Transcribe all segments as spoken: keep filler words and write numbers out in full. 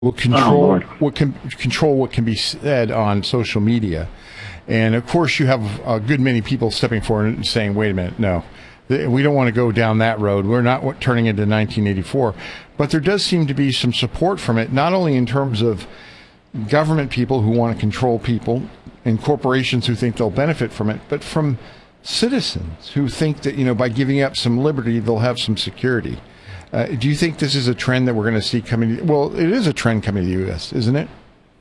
will control oh, what can control what can be said on social media. And of course, you have a good many people stepping forward and saying, "Wait a minute, no, we don't want to go down that road. We're not turning into nineteen eighty-four." But there does seem to be some support from it, not only in terms of government people who want to control people and corporations who think they'll benefit from it, but from citizens who think that, you know, by giving up some liberty, they'll have some security. Uh, do you think this is a trend that we're going to see coming? Well, it is a trend coming to the U S, isn't it?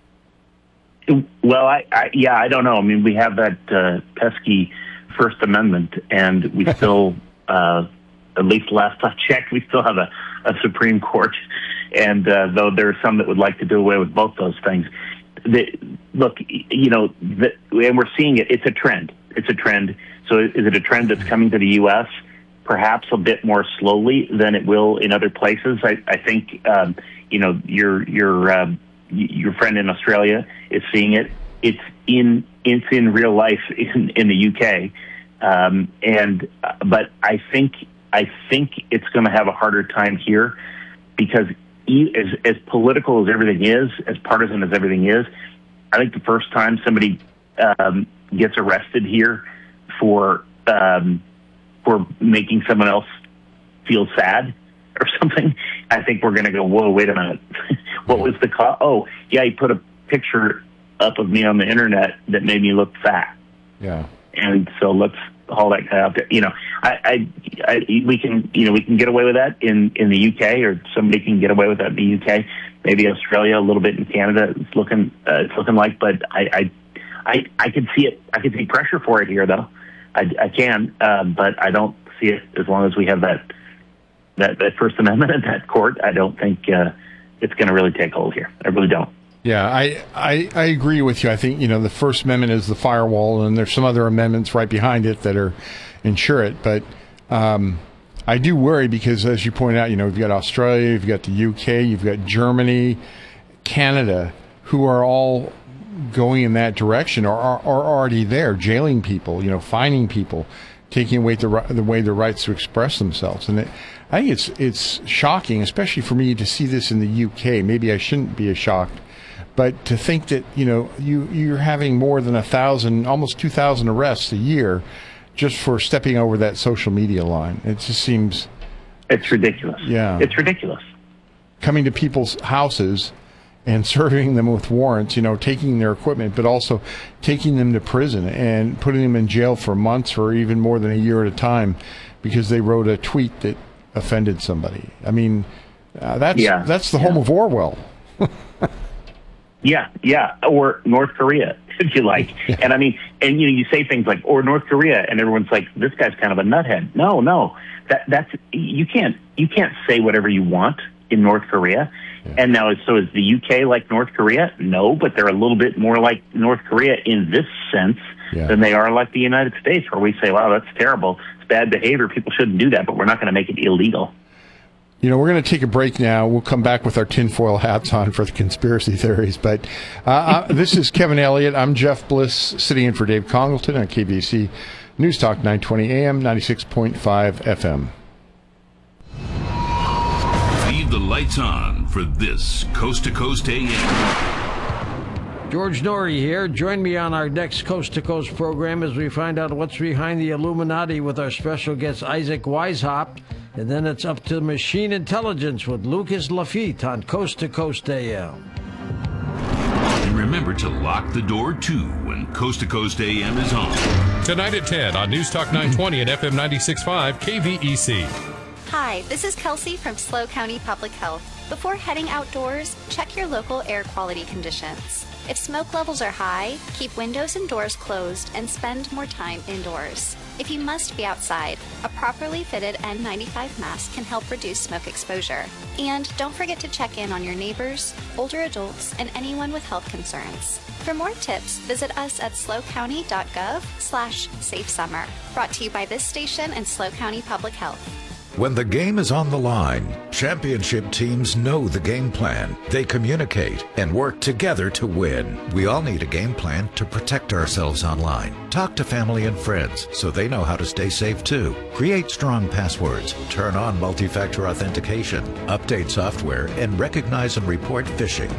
Well, I, I yeah, I don't know. I mean, we have that uh, pesky First Amendment, and we still, uh, at least last I checked, we still have a, a Supreme Court. And uh, though there are some that would like to do away with both those things, the, look, you know, the, and we're seeing it. It's a trend. It's a trend. So is it a trend that's coming to the U S? Perhaps a bit more slowly than it will in other places. I, I think, um, you know, your your uh, your friend in Australia is seeing it. It's in it's in real life in, in the U K, um, and uh, but I think I think it's going to have a harder time here because e- as as political as everything is, as partisan as everything is, I think the first time somebody um, gets arrested here for um, for making someone else feel sad or something, I think we're going to go, whoa, wait a minute. What was the cause? Oh, yeah, he put a picture up of me on the internet that made me look fat. Yeah. And so let's haul that guy out there. You know, I, I, I, we can, you know, we can get away with that in, in the U K, or somebody can get away with that in the U K. Maybe Australia, a little bit in Canada. It's looking, uh, it's looking like, but I, I, I, I could see it. I could see pressure for it here, though. I, I can, uh, but I don't see it as long as we have that that, that First Amendment in that court. I don't think uh, it's going to really take hold here. I really don't. Yeah, I, I I agree with you. I think, you know, the First Amendment is the firewall, and there's some other amendments right behind it that are ensure it. But um, I do worry because, as you point out, you know, you've got Australia, you've got the U K, you've got Germany, Canada, who are all going in that direction, or are, are already there, jailing people, you know, fining people, taking away the the way their rights to express themselves. And it, I think it's it's shocking, especially for me, to see this in the U K. Maybe I shouldn't be shocked, but to think that, you know, you you're having more than a thousand, almost two thousand arrests a year just for stepping over that social media line. It just seems it's ridiculous. Yeah, it's ridiculous. Coming to people's houses and serving them with warrants, you know, taking their equipment, but also taking them to prison and putting them in jail for months or even more than a year at a time because they wrote a tweet that offended somebody. I mean, uh, that's yeah. that's the yeah. home of Orwell. yeah, yeah, or North Korea, if you like. Yeah. And I mean, and you know, you say things like, or North Korea, and everyone's like, this guy's kind of a nuthead. No, no, that that's you can't you can't say whatever you want in North Korea. Yeah. And now, so is the U K like North Korea? No, but they're a little bit more like North Korea in this sense yeah. than they are like the United States, where we say, wow, that's terrible. It's bad behavior. People shouldn't do that, but we're not going to make it illegal. You know, we're going to take a break now. We'll come back with our tinfoil hats on for the conspiracy theories. But uh, uh, this is Kevin Elliott. I'm Jeff Bliss, sitting in for Dave Congleton on K B C News Talk nine twenty A M, ninety-six point five F M. Leave the lights on for this Coast to Coast A M. George Norrie here. Join me on our next Coast to Coast program as we find out what's behind the Illuminati with our special guest Isaac Weishaupt. And then it's up to machine intelligence with Lucas Lafitte on Coast to Coast A M. And remember to lock the door, too, when Coast to Coast A M is on. Tonight at ten on News Talk nine twenty and F M ninety-six point five K V E C. Hi, this is Kelsey from SLO County Public Health. Before heading outdoors, check your local air quality conditions. If smoke levels are high, keep windows and doors closed and spend more time indoors. If you must be outside, a properly fitted N ninety-five mask can help reduce smoke exposure. And don't forget to check in on your neighbors, older adults, and anyone with health concerns. For more tips, visit us at slocounty.gov slash safe summer. Brought to you by this station and SLO County Public Health. When the game is on the line, championship teams know the game plan. They communicate and work together to win. We all need a game plan to protect ourselves online. Talk to family and friends so they know how to stay safe too. Create strong passwords, turn on multi-factor authentication, update software, and recognize and report phishing.